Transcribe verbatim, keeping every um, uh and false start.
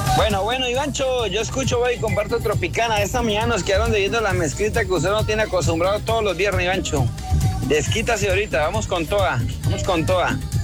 Bueno, bueno, Ivancho, yo escucho, voy y comparto Tropicana. Esta mañana nos quedaron debiendo la mezclita que usted no tiene acostumbrado todos los viernes, Ivancho. Desquítase ahorita, vamos con toda, vamos con toda.